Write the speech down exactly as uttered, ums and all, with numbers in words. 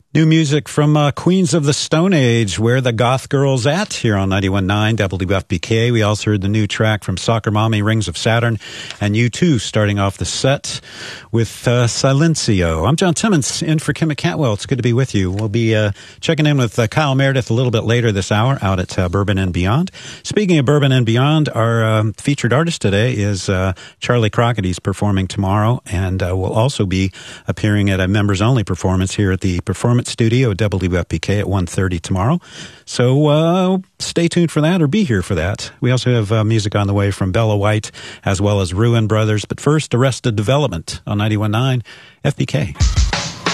New music from uh, Queens of the Stone Age, Where the Goth Girls At, here on ninety-one point nine W F P K. We also heard the new track from Soccer Mommy, Rings of Saturn, and U two starting off the set with uh, Silencio. I'm John Timmons, in for Kim McCatwell. It's good to be with you. We'll be uh, checking in with uh, Kyle Meredith a little bit later this hour out at uh, Bourbon and Beyond. Speaking of Bourbon and Beyond, our um, featured artist today is uh, Charlie Crockett. He's performing tomorrow, and uh, will also be appearing at a members-only performance here at the Performance Studio at W F P K at one thirty tomorrow. So uh, stay tuned for that, or be here for that. We also have uh, music on the way from Bella White as well as Ruin Brothers. But first, Arrested Development on ninety-one point nine F P K.